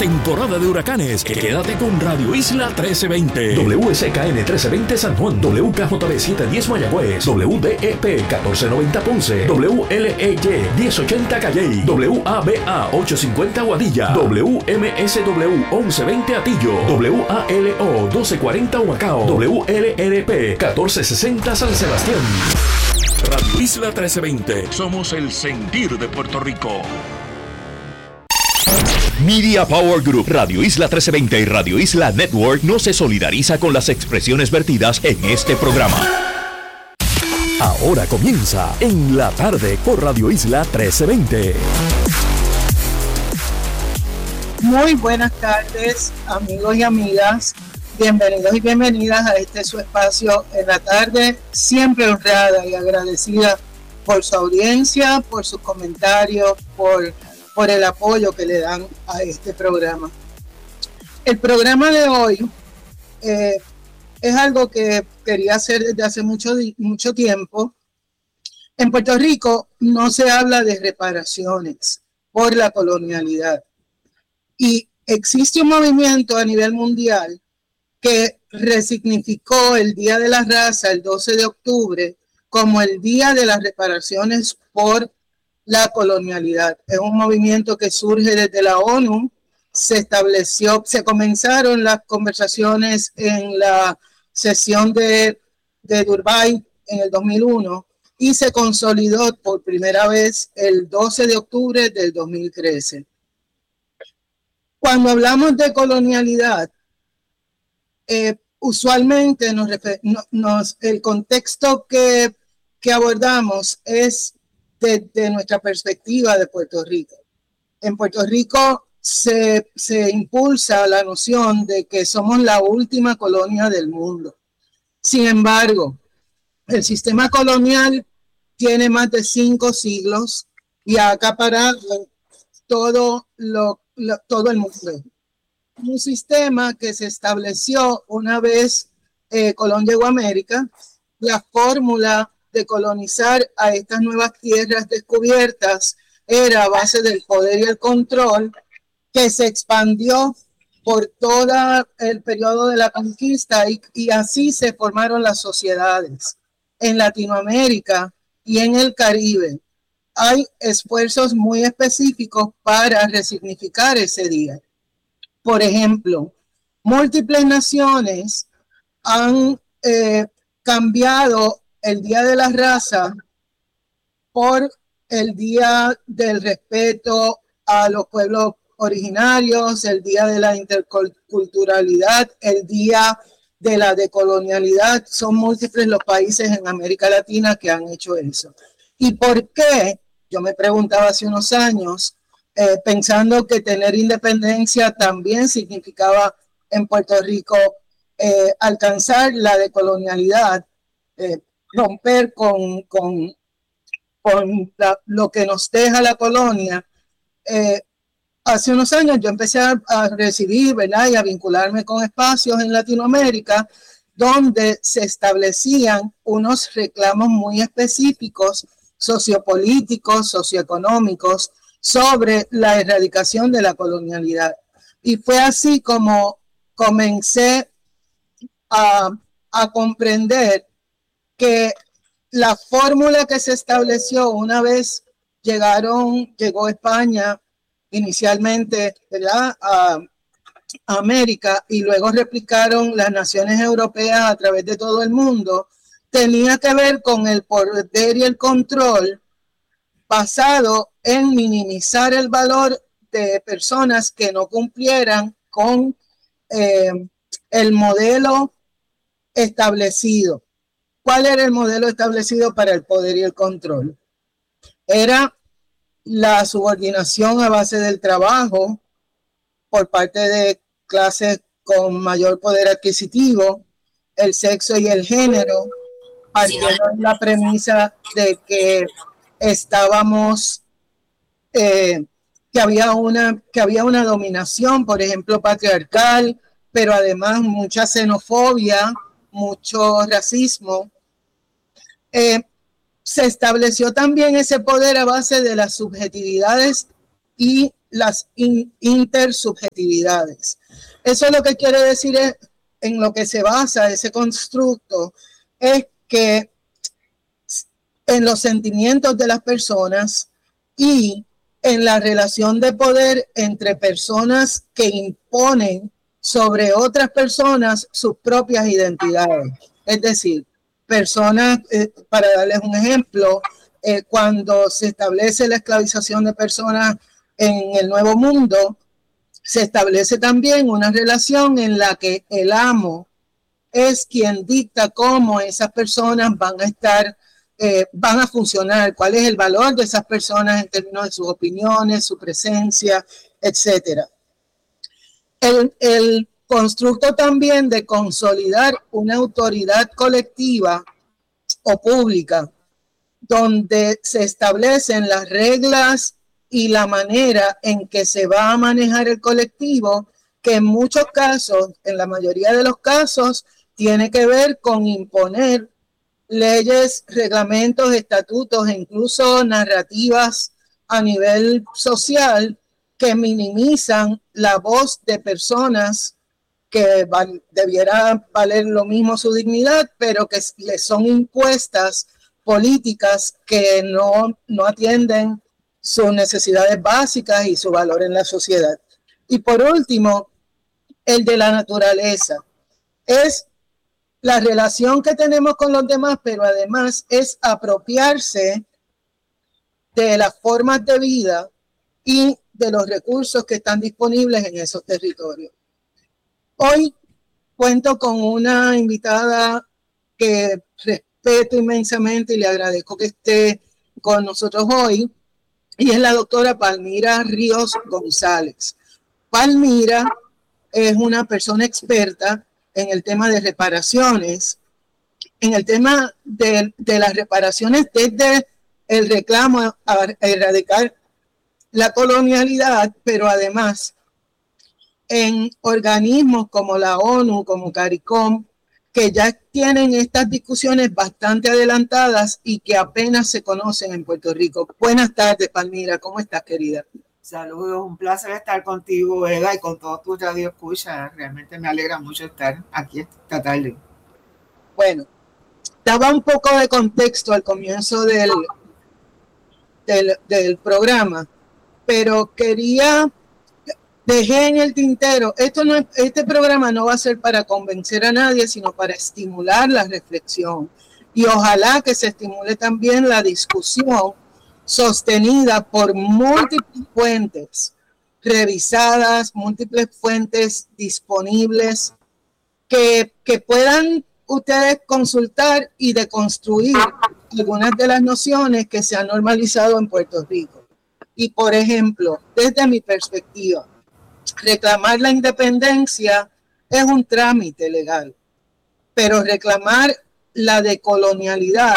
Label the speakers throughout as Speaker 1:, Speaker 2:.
Speaker 1: temporada de huracanes. Quédate con Radio Isla 1320. WSKN 1320 San Juan. WKJB 710 Mayagüez. WDEP 1490 Ponce. WLEY 1080 Calley. WABA 850 Guadilla. WMSW 1120 Atillo. WALO 1240 Humacao. WLRP 1460 San Sebastián. Radio Isla 1320. Somos el sentir de Puerto Rico. Media Power Group, Radio Isla 1320 y Radio Isla Network no se solidariza con las expresiones vertidas en este programa. Ahora comienza En la Tarde por Radio Isla 1320.
Speaker 2: Muy buenas tardes, amigos y amigas. Bienvenidos y bienvenidas a este su espacio En la Tarde, siempre honrada y agradecida por su audiencia, por sus comentarios, por el apoyo que le dan a este programa. El programa de hoy es algo que quería hacer desde hace mucho tiempo. En Puerto Rico no se habla de reparaciones por la colonialidad. Y existe un movimiento a nivel mundial que resignificó el Día de la Raza, el 12 de octubre, como el Día de las Reparaciones por la colonialidad. Es un movimiento que surge desde la ONU, se comenzaron las conversaciones en la sesión de Durban en el 2001 y se consolidó por primera vez el 12 de octubre del 2013. Cuando hablamos de colonialidad, usualmente el contexto que abordamos es desde nuestra perspectiva de Puerto Rico. En Puerto Rico se impulsa la noción de que somos la última colonia del mundo. Sin embargo, el sistema colonial tiene más de 5 siglos y ha acaparado todo el mundo. Un sistema que se estableció una vez Colón llegó a América. La fórmula de colonizar a estas nuevas tierras descubiertas era a base del poder y el control, que se expandió por todo el periodo de la conquista y así se formaron las sociedades. En Latinoamérica y en el Caribe hay esfuerzos muy específicos para resignificar ese día. Por ejemplo, múltiples naciones han cambiado el Día de la Raza por el Día del Respeto a los pueblos originarios, el Día de la Interculturalidad, el Día de la Decolonialidad. Son múltiples los países en América Latina que han hecho eso. ¿Y por qué? Yo me preguntaba hace unos años, pensando que tener independencia también significaba en Puerto Rico alcanzar la decolonialidad, romper con lo que nos deja la colonia. Hace unos años yo empecé a recibir, ¿verdad?, y a vincularme con espacios en Latinoamérica donde se establecían unos reclamos muy específicos, sociopolíticos, socioeconómicos, sobre la erradicación de la colonialidad. Y fue así como comencé a comprender que la fórmula que se estableció una vez llegó España inicialmente, ¿verdad?, a América, y luego replicaron las naciones europeas a través de todo el mundo, tenía que ver con el poder y el control basado en minimizar el valor de personas que no cumplieran con el modelo establecido. ¿Cuál era el modelo establecido para el poder y el control? Era la subordinación a base del trabajo por parte de clases con mayor poder adquisitivo, el sexo y el género, partiendo de la premisa de que estábamos, que había una dominación, por ejemplo, patriarcal, pero además mucha xenofobia, mucho racismo. Se estableció también ese poder a base de las subjetividades y las intersubjetividades. Eso lo que quiere decir es, en lo que se basa ese constructo, es que en los sentimientos de las personas y en la relación de poder entre personas que imponen sobre otras personas sus propias identidades. Es decir, personas, para darles un ejemplo, cuando se establece la esclavización de personas en el Nuevo Mundo, se establece también una relación en la que el amo es quien dicta cómo esas personas van a estar, van a funcionar, cuál es el valor de esas personas en términos de sus opiniones, su presencia, etc. El constructo también de consolidar una autoridad colectiva o pública, donde se establecen las reglas y la manera en que se va a manejar el colectivo, que en muchos casos, en la mayoría de los casos, tiene que ver con imponer leyes, reglamentos, estatutos e incluso narrativas a nivel social que minimizan la voz de personas que debiera valer lo mismo su dignidad, pero que les son impuestas políticas que no atienden sus necesidades básicas y su valor en la sociedad. Y por último, el de la naturaleza. Es la relación que tenemos con los demás, pero además es apropiarse de las formas de vida y de los recursos que están disponibles en esos territorios. Hoy cuento con una invitada que respeto inmensamente y le agradezco que esté con nosotros hoy, y es la doctora Palmira Ríos González. Palmira es una persona experta en el tema de reparaciones, en el tema de las reparaciones desde el reclamo a erradicar la colonialidad, pero además en organismos como la ONU, como CARICOM, que ya tienen estas discusiones bastante adelantadas y que apenas se conocen en Puerto Rico. Buenas tardes, Palmira. ¿Cómo estás, querida?
Speaker 3: Saludos, un placer estar contigo, Eda, y con todos tus radioescuchas. Realmente me alegra mucho estar aquí esta tarde.
Speaker 2: Bueno, daba un poco de contexto al comienzo del programa, pero dejé en el tintero, este programa no va a ser para convencer a nadie, sino para estimular la reflexión. Y ojalá que se estimule también la discusión sostenida por múltiples fuentes revisadas, múltiples fuentes disponibles, que puedan ustedes consultar y deconstruir algunas de las nociones que se han normalizado en Puerto Rico. Y, por ejemplo, desde mi perspectiva, reclamar la independencia es un trámite legal, pero reclamar la decolonialidad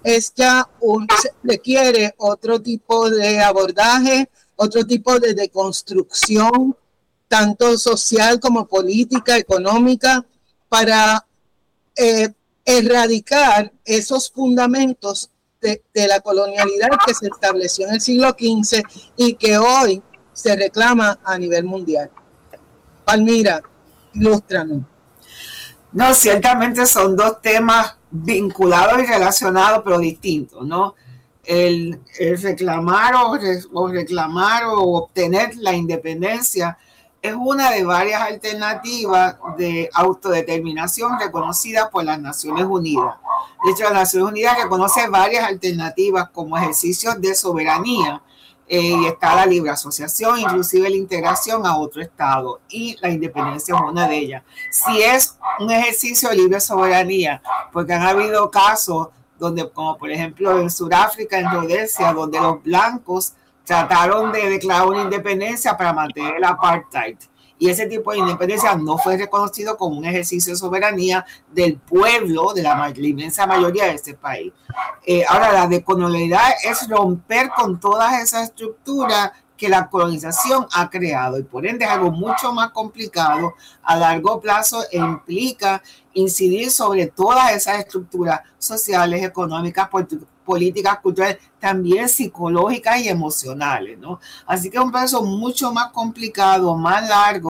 Speaker 2: requiere otro tipo de abordaje, otro tipo de deconstrucción, tanto social como política, económica, para erradicar esos fundamentos de la colonialidad que se estableció en el siglo XV y que hoy se reclama a nivel mundial. Palmira, ilústranos.
Speaker 3: No, ciertamente son dos temas vinculados y relacionados, pero distintos, ¿no? El reclamar o obtener la independencia es una de varias alternativas de autodeterminación reconocidas por las Naciones Unidas. De hecho, las Naciones Unidas reconoce varias alternativas como ejercicios de soberanía, y está la libre asociación, inclusive la integración a otro estado, y la independencia es una de ellas. Si es un ejercicio de libre soberanía, porque han habido casos donde, como por ejemplo en Sudáfrica, en Rodesia, donde los blancos trataron de declarar una independencia para mantener el apartheid, y ese tipo de independencia no fue reconocido como un ejercicio de soberanía del pueblo, de la inmensa mayoría de ese país. Ahora, la decolonialidad es romper con todas esas estructuras que la colonización ha creado, y por ende es algo mucho más complicado a largo plazo e implica incidir sobre todas esas estructuras sociales, económicas, políticas, culturales, también psicológicas y emocionales, ¿no? Así que es un proceso mucho más complicado, más largo,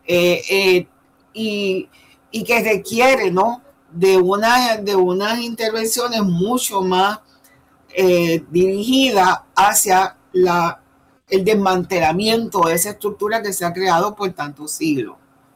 Speaker 3: y que requiere, ¿no?, de unas intervenciones mucho más dirigidas hacia el desmantelamiento de esa estructura que se ha creado por tantos siglos.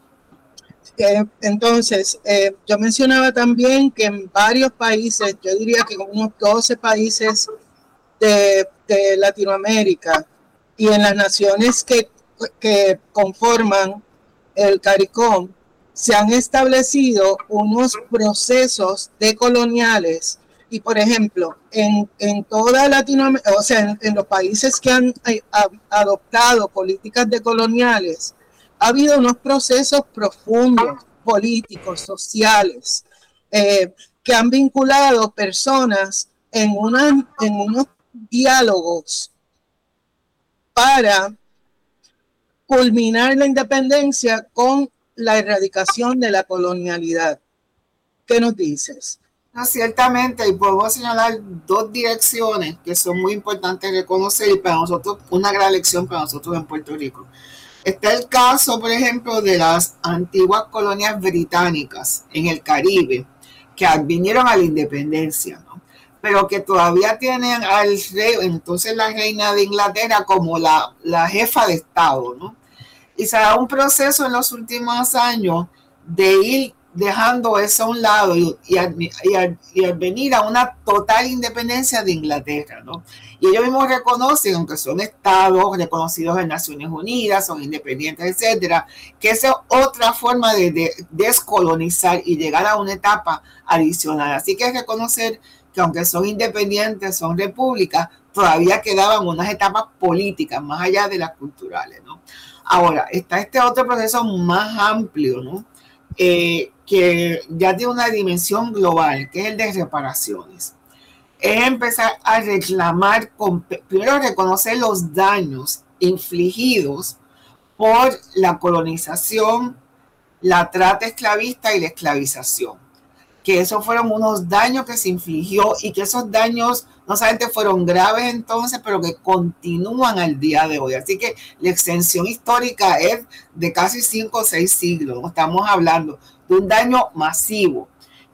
Speaker 2: Entonces, yo mencionaba también que en varios países, yo diría que unos 12 países de Latinoamérica y en las naciones que conforman el CARICOM, se han establecido unos procesos decoloniales. Y, por ejemplo, en toda Latinoamérica, o sea, en los países que han adoptado políticas decoloniales, ha habido unos procesos profundos, políticos, sociales, que han vinculado personas en unos diálogos para culminar la independencia con la erradicación de la colonialidad. ¿Qué nos dices?
Speaker 3: No, ciertamente, y podemos señalar dos direcciones que son muy importantes reconocer y para nosotros una gran lección para nosotros en Puerto Rico. Está el caso, por ejemplo, de las antiguas colonias británicas en el Caribe, que vinieron a la independencia, ¿no?, pero que todavía tienen al rey, entonces la reina de Inglaterra, como la jefa de Estado, ¿no? Y se da un proceso en los últimos años de ir dejando eso a un lado y al venir a una total independencia de Inglaterra, ¿no? Y ellos mismos reconocen, aunque son estados reconocidos en Naciones Unidas, son independientes, etcétera, que esa es otra forma de descolonizar y llegar a una etapa adicional. Así que es reconocer que aunque son independientes, son repúblicas, todavía quedaban unas etapas políticas más allá de las culturales, ¿no? Ahora, está este otro proceso más amplio, ¿no?, que ya tiene una dimensión global, que es el de reparaciones. Es empezar a reclamar, primero reconocer los daños infligidos por la colonización, la trata esclavista y la esclavización. Que esos fueron unos daños que se infligió y que esos daños no solamente fueron graves entonces, pero que continúan al día de hoy. Así que la extensión histórica es de casi 5 o 6 siglos. ¿No? Estamos hablando de un daño masivo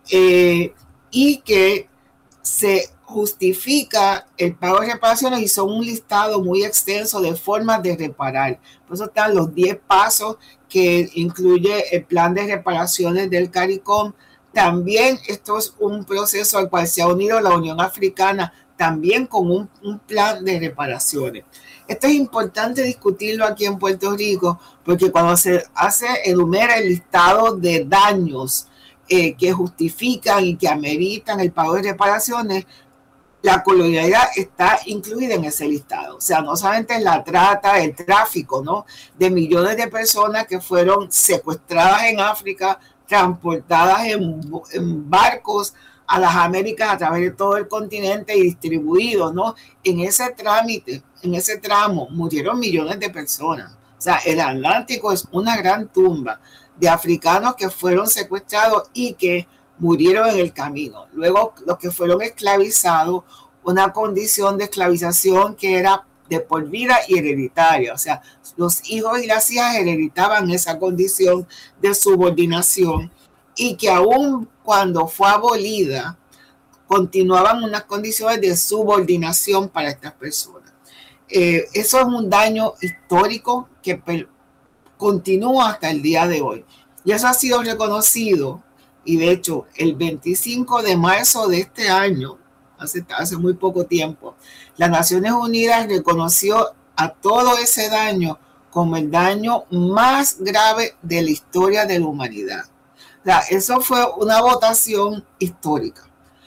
Speaker 3: y que se justifica el pago de reparaciones y son un listado muy extenso de formas de reparar. Por eso están los 10 pasos que incluye el plan de reparaciones del CARICOM. También esto es un proceso al cual se ha unido la Unión Africana, también con un plan de reparaciones. Esto es importante discutirlo aquí en Puerto Rico, porque cuando se enumera el listado de daños que justifican y que ameritan el pago de reparaciones, la colonialidad está incluida en ese listado. O sea, no solamente la trata, el tráfico, ¿no?, de millones de personas que fueron secuestradas en África, transportadas en barcos a las Américas a través de todo el continente y distribuidos, ¿no? En ese trámite, en ese tramo, murieron millones de personas. O sea, el Atlántico es una gran tumba de africanos que fueron secuestrados y que murieron en el camino. Luego, los que fueron esclavizados, una condición de esclavización que era de por vida y hereditaria. O sea, los hijos y las hijas hereditaban esa condición de subordinación y que aún cuando fue abolida, continuaban unas condiciones de subordinación para estas personas. Eso es un daño histórico que continúa hasta el día de hoy. Y eso ha sido reconocido y de hecho el 25 de marzo de este año, hace muy poco tiempo, las Naciones Unidas reconoció a todo ese daño como el daño más grave de la historia de la humanidad. O sea, eso fue una votación histórica,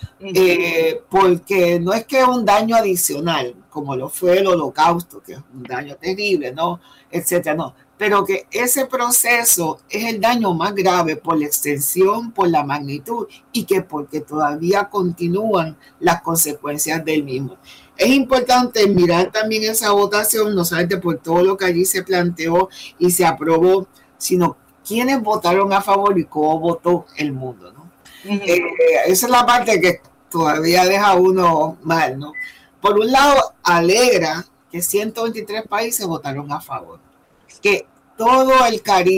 Speaker 3: porque no es que es un daño adicional, como lo fue el Holocausto, que es un daño terrible, ¿no?, etcétera, no, pero que ese proceso es el daño más grave por la extensión, por la magnitud y que porque todavía continúan las consecuencias del mismo. Es importante mirar también esa votación, no solamente por todo lo que allí se planteó y se aprobó, sino quiénes votaron a favor y cómo votó el mundo, ¿no? Esa es la parte que todavía deja uno mal, ¿no? Por un lado, alegra que 123 países votaron a favor, que todo el Caribe